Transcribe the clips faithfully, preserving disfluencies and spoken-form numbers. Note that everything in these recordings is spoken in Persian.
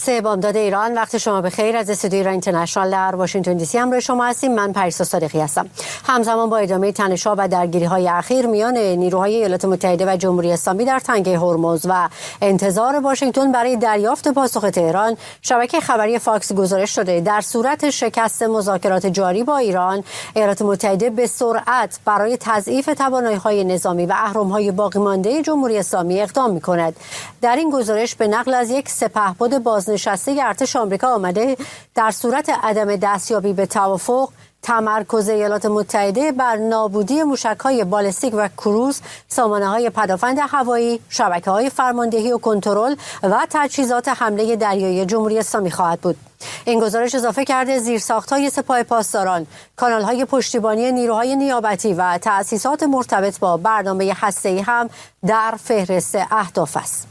سه بامداد ایران، وقت شما بخیر. از استودیو ایران اینترنشنال در واشنگتن دی سی همراه شما هستیم. من پریسا صادقی هستم. همزمان با ادامه تنش‌ها و درگیری‌های اخیر میان نیروهای ایالات متحده و جمهوری اسلامی در تنگه هرمز و انتظار واشنگتن برای دریافت پاسخ تهران، شبکه خبری فاکس گزارش داده در صورت شکست مذاکرات جاری با ایران، ایالات متحده به سرعت برای تضعیف توانایی‌های نظامی و اهرم‌های باقی مانده جمهوری اسلامی اقدام می‌کند. در این گزارش به نقل از یک سپهبد بازنشسته ارتش آمریکا آمده در صورت عدم دستیابی به توافق، تمرکز ایالات متحده بر نابودی موشک‌های بالستیک و کروز، سامانه‌های پدافند هوایی، شبکه‌های فرماندهی و کنترل و تجهیزات حمله دریایی جمهوری اسلامی خواهد بود. این گزارش اضافه کرده زیرساخت‌های سپاه پاسداران، کانال‌های پشتیبانی نیروهای نیابتی و تأسیسات مرتبط با برنامه هسته‌ای هم در فهرست اهداف است.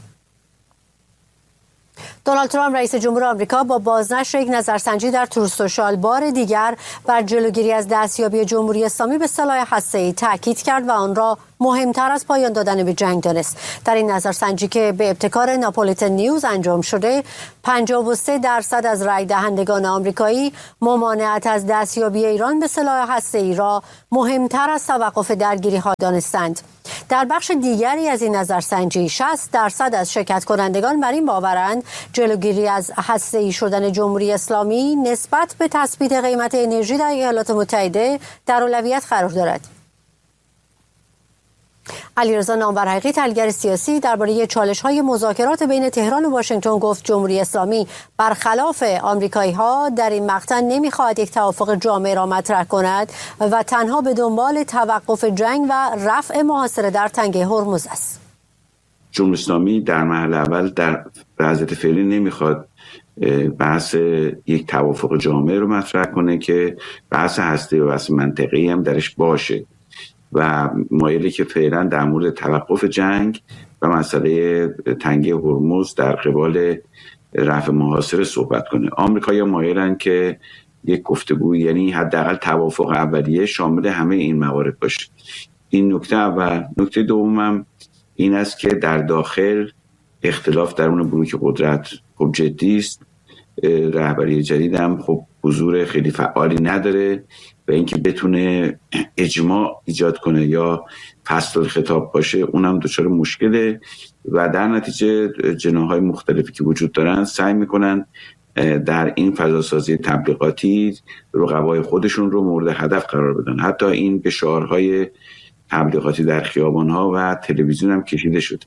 دونالد ترامپ رئیس جمهور آمریکا با بازنشر یک نظرسنجی در تروث سوشال بار دیگر بر جلوگیری از دستیابی جمهوری اسلامی به سلاح هسته‌ای تاکید کرد و آن را مهمتر از پایان دادن به جنگ دانست. در این نظرسنجی که به ابتکار ناپولیتن نیوز انجام شده، پنجاه و سه درصد از رای دهندگان آمریکایی ممانعت از دستیابی ایران به سلاح هسته‌ای را مهمتر از توقف درگیری‌ها دانستند. در بخش دیگری از این نظرسنجی شصت درصد از شرکت کنندگان بر این باورند جلوگیری از هسته‌ای شدن جمهوری اسلامی نسبت به تثبیت قیمت انرژی در ایالات متحده در اولویت قرار دارد. علیرضا نامورحقی، تحلیلگر سیاسی، درباره چالش‌های مذاکرات بین تهران و واشنگتن گفت جمهوری اسلامی برخلاف آمریکایی‌ها در این مقطع نمی‌خواهد یک توافق جامع را مطرح کند و تنها به دنبال توقف جنگ و رفع محاصره در تنگه هرمز است. جمهوری اسلامی در مرحله اول در وضعیت فعلی نمی‌خواد بحث یک توافق جامع رو مطرح کنه که بحث هسته و بحث منطقی هم درش باشه و مایلی که فعلا در مورد توقف جنگ و مسئله تنگه هرمز در قبال رفع محاصره صحبت کنه. آمریکایی‌ها مایلن که یک گفتگو، یعنی حداقل توافق اولیه شامل همه این موارد باشه. این نکته اول. نکته دومم این است که در داخل اختلاف درون بلوک قدرت خب جدی است. رهبری جدید هم خب حضور خیلی فعالی نداره و اینکه بتونه اجماع ایجاد کنه یا فصل الخطاب باشه اونم دچار مشکله و در نتیجه جناح‌های مختلفی که وجود دارن سعی میکنن در این فضاسازی تبلیغاتی رقبای خودشون رو مورد هدف قرار بدن. حتی این به شعارهای تبلیغاتی در خیابان‌ها و تلویزیون هم کشیده شد.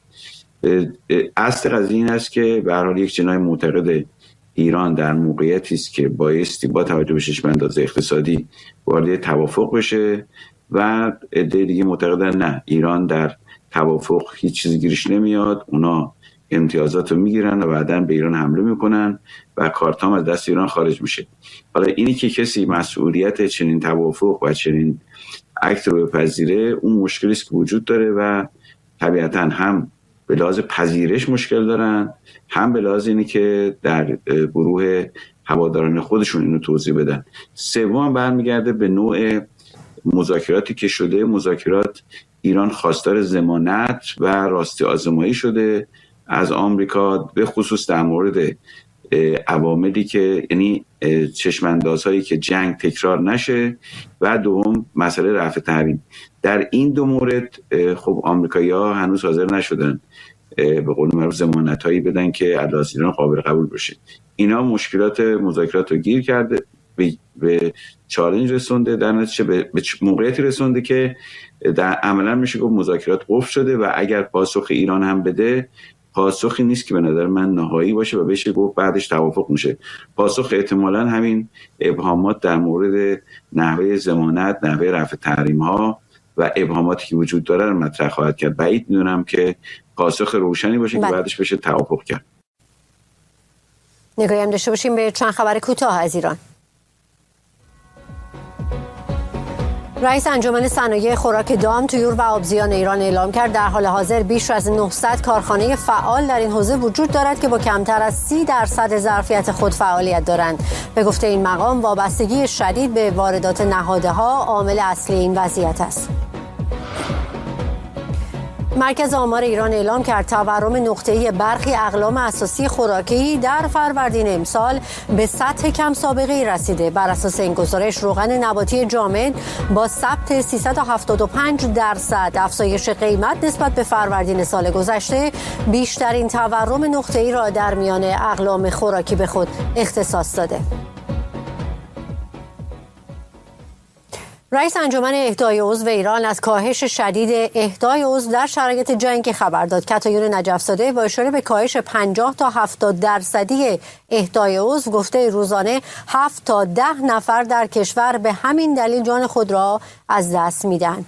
اصل قضیه این است که به هر حال یک جناح معتقد ایران در موقعیتی است که بایستی با توجه به چشم‌انداز اقتصادی وارد توافق بشه و عده دیگه معتقدن نه، ایران در توافق هیچ چیزی گیرش نمیاد، اونا امتیازات رو میگیرن و بعداً به ایران حمله میکنن و کارتام از دست ایران خارج میشه. حالا اینی که کسی مسئولیت چنین توافق و چنین عکس رو بپذیره، اون مشکلی است که وجود داره و طبیعتاً هم به لحاظ پذیرش مشکل دارن، هم به لحاظ اینی که در گروه هواداران خودشون اینو توضیح بدن. سوم برمیگرده به نوع مذاکراتی که شده. مذاکرات ایران خواستار ضمانت و راستی آزمایی شده از آمریکا، به خصوص در مورد عواملی که یعنی چشم‌اندازهایی که جنگ تکرار نشه و دوم مسئله رفع تحریم. در این دو مورد خب آمریکایی‌ها هنوز حاضر نشدن به قول معروف ضمانتایی بدن که علاوه ایران قابل قبول بشه. اینا مشکلات مذاکرات رو گیر کرده، به, به چالش رسونده، در نتیجه به, به موقعیتی رسونده که در عملا میشه گفت مذاکرات قفل شده و اگر پاسخ ایران هم بده پاسخی نیست که به نظر من نهایی باشه و بشه گفت بعدش توافق میشه. پاسخ احتمالاً همین ابهامات در مورد نحوه ضمانت، نحوه رفع تحریم ها و ابهاماتی که وجود داره رو مطرح خواهد کرد. بعید میدونم که پاسخ روشنی باشه بله. که بعدش بشه توافق کرد. نگاهی هم داشته باشیم به چند خبر کوتاه از ایران. رئیس انجمن صنایع خوراک دام، طیور و آبزیان ایران اعلام کرد در حال حاضر بیش از نهصد کارخانه فعال در این حوزه وجود دارد که با کمتر از سی درصد ظرفیت خود فعالیت دارند. به گفته این مقام وابستگی شدید به واردات نهادها عامل اصلی این وضعیت است. مرکز آمار ایران اعلام کرد تورم نقطه‌ای برخی اقلام اساسی خوراکی در فروردین امسال به سطح کم سابقه‌ای رسیده. بر اساس این گزارش روغن نباتی جامد با ثبت سیصد و هفتاد و پنج درصد افزایش قیمت نسبت به فروردین سال گذشته بیشترین تورم نقطه‌ای را در میان اقلام خوراکی به خود اختصاص داده. رئیس انجمن اهدای عضو ایران از کاهش شدید اهدای عضو در شرایط جنگ خبر داد. کتایون نجف‌زاده با اشاره به کاهش پنجاه تا هفتاد درصدی اهدای عضو گفته روزانه هفت تا ده نفر در کشور به همین دلیل جان خود را از دست میدن.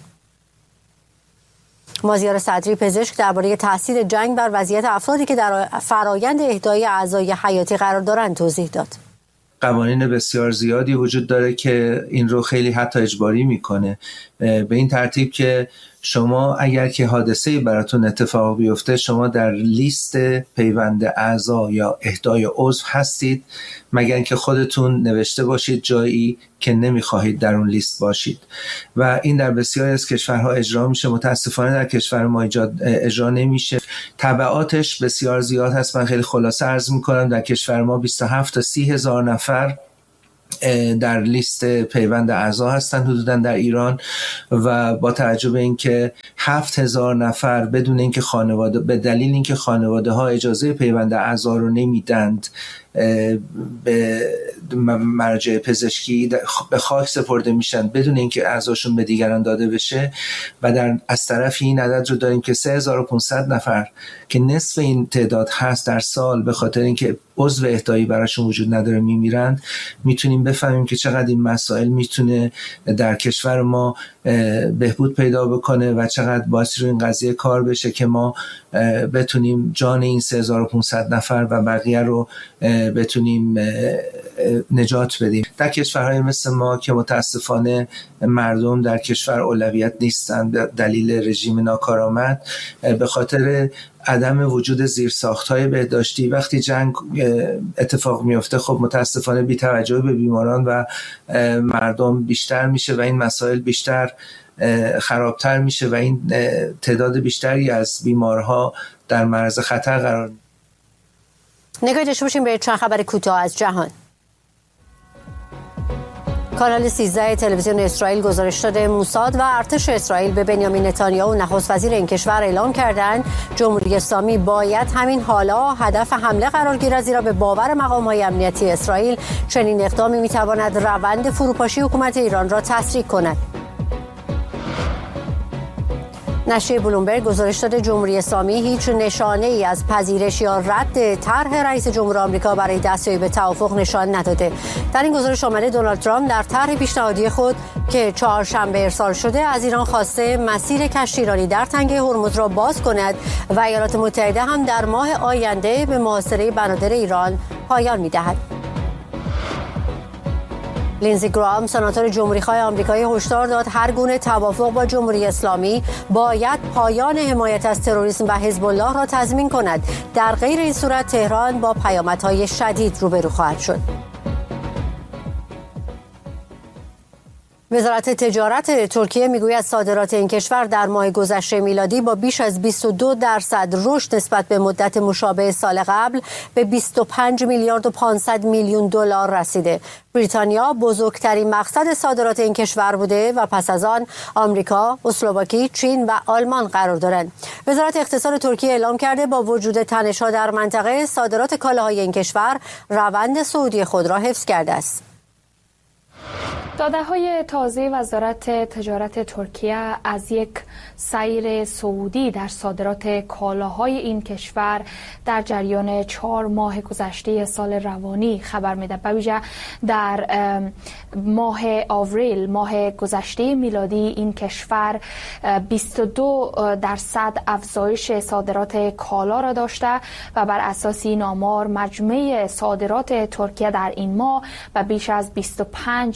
مازیار صدری پزشک درباره تاثیر جنگ بر وضعیت افرادی که در فرایند اهدای اعضای حیاتی قرار دارند توضیح داد. قوانین بسیار زیادی وجود داره که این رو خیلی حتی اجباری میکنه، به این ترتیب که شما اگر که حادثه‌ای براتون اتفاق بیفته شما در لیست پیوند اعضا یا اهدای عضو هستید، مگر اینکه خودتون نوشته باشید جایی که نمیخواهید در اون لیست باشید و این در بسیاری از کشورها اجرا میشه. متاسفانه در کشور ما اجرا نمیشه. تبعاتش بسیار زیاد هست. من خیلی خلاصه عرض میکنم در کشور ما بیست و هفت تا سی هزار نفر در لیست پیوند اعضا هستن حدوداً در ایران و با توجه به اینکه هفت هزار نفر بدون اینکه خانواده به دلیل اینکه خانواده ها اجازه پیوند اعضا رو نمیدند به مرجع پزشکی به خاک سپرده میشن بدون اینکه اعضاشون به دیگران داده بشه و در از طرف این عدد رو داریم که سه هزار و پانصد نفر که نصف این تعداد هست در سال به خاطر اینکه عضو اهدایی براشون وجود نداره میمیرند. میتونیم بفهمیم که چقدر این مسائل میتونه در کشور ما بهبود پیدا بکنه و چقدر باعث رو این قضیه کار بشه که ما بتونیم جان این سه هزار و پانصد نفر و بقیه رو بتونیم نجات بدیم. در کشورهای مثل ما که متاسفانه مردم در کشور اولویت نیستند دلیل رژیم ناکارآمد، به خاطر عدم وجود زیرساخت‌های بهداشتی وقتی جنگ اتفاق میفته خب متاسفانه بی‌توجهی به بیماران و مردم بیشتر میشه و این مسائل بیشتر خرابتر میشه و این تعداد بیشتری از بیمارها در معرض خطر قرار میگیرند. نگاهی داشته باشیم به چند خبر کوتاه از جهان. کانال سیزده تلویزیون اسرائیل گزارش داده موساد و ارتش اسرائیل به بنیامین نتانیاهو نخست وزیر این کشور اعلام کردند جمهوری اسلامی باید همین حالا هدف حمله قرار گیرد، زیرا به باور مقام‌های امنیتی اسرائیل چنین اقدامی می‌تواند روند فروپاشی حکومت ایران را تسریع کند. نشریه بلومبرگ گزارش داده جمهوری اسلامی هیچ نشانه‌ای از پذیرش یا رد طرح رئیس جمهور آمریکا برای دستیابی به توافق نشان نداده. در این گزارش آمده دونالد ترامپ در طرح پیشنهادی خود که چهارشنبه ارسال شده از ایران خواسته مسیر کشتیرانی در تنگه هرمز را باز کند و ایالات متحده هم در ماه آینده به محاصره بنادر ایران پایان می‌دهد. لینزی گرام سناتور جمهوری‌خواه آمریکایی هشدار داد هر گونه توافق با جمهوری اسلامی باید پایان حمایت از تروریسم و حزب الله را تضمین کند. در غیر این صورت تهران با پیامدهای شدید روبرو خواهد شد. وزارت تجارت ترکیه میگوید صادرات این کشور در ماه گذشته میلادی با بیش از بیست و دو درصد رشد نسبت به مدت مشابه سال قبل به بیست و پنج میلیارد و پانصد میلیون دلار رسیده. بریتانیا بزرگترین مقصد صادرات این کشور بوده و پس از آن آمریکا، اسلواکی، چین و آلمان قرار دارند. وزارت اقتصاد ترکیه اعلام کرده با وجود تنش‌ها در منطقه صادرات کالاهای این کشور روند صعودی خود را حفظ کرده است. داده‌های تازه وزارت تجارت ترکیه از یک سیر صعودی در صادرات کالاهای این کشور در جریان چهار ماه گذشته سال روانی خبر می‌دهد. به ویژه در ماه آوریل، ماه گذشته میلادی، این کشور بیست و دو درصد افزایش صادرات کالا را داشته و بر اساس این آمار مجموع صادرات ترکیه در این ماه به بیش از بیست و پنج میلیارد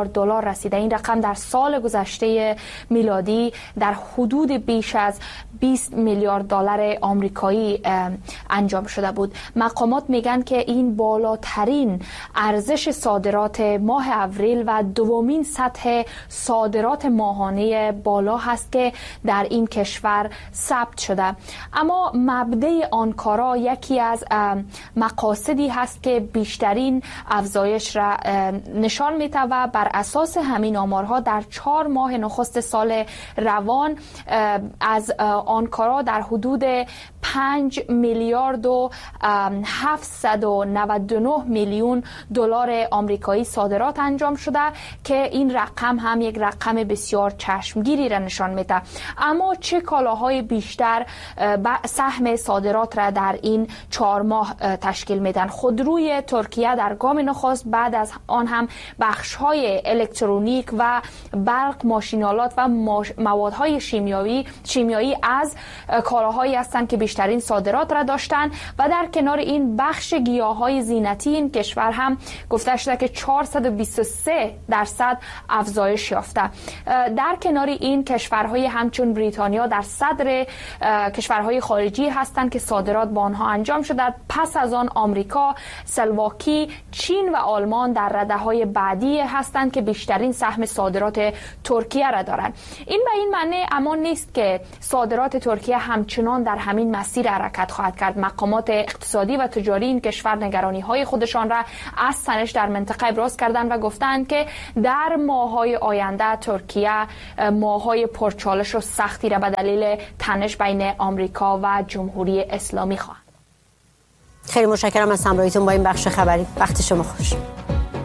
میلیارد دلار رسیده. این رقم در سال گذشته میلادی در حدود بیش از بیست میلیارد دلار آمریکایی انجام شده بود. مقامات میگن که این بالاترین ارزش صادرات ماه اپریل و دومین سطح صادرات ماهانه بالا هست که در این کشور ثبت شده. اما مبدأ آنکارا یکی از مقاصدی هست که بیشترین افزایش را نشان میده و بر اساس همین آمارها در چهار ماه نخست سال روان از آنکارا در حدود پنج میلیارد و هفتصد و نود و نه میلیون دلار آمریکایی صادرات انجام شده که این رقم هم یک رقم بسیار چشمگیری را نشان میده. اما چه کالاهای بیشتر سهم صادرات را در این چهار ماه تشکیل میدن؟ خودروی ترکیه در گام نخست، بعد از آن هم بخش‌های الکترونیک و برق، ماشینالات و موادهای شیمیایی شیمیایی از کالاهایی هستند که بیشترین صادرات را داشتن و در کنار این بخش گیاهای زینتی این کشور هم گفته شده که چهارصد و بیست و سه درصد افزایش یافته. در کنار این کشورهای همچون بریتانیا در صدر کشورهای خارجی هستند که صادرات با آنها انجام شده. پس از آن آمریکا، اسلواکی، چین و آلمان در رده‌های بعدی هستند که بیشترین سهم صادرات ترکیه را دارند. این به این معنی اما نیست که صادرات ترکیه همچنان در همین مسیر حرکت خواهد کرد. مقامات اقتصادی و تجاری این کشور نگرانی‌های خودشان را از تنش در منطقه ابراز کردند و گفتند که در ماه‌های آینده ترکیه ماه‌های پرچالش و سختی را به دلیل تنش بین آمریکا و جمهوری اسلامی خواهد. خیلی متشکرم از همراهیتون با این بخش خبری. وقت شما خوش.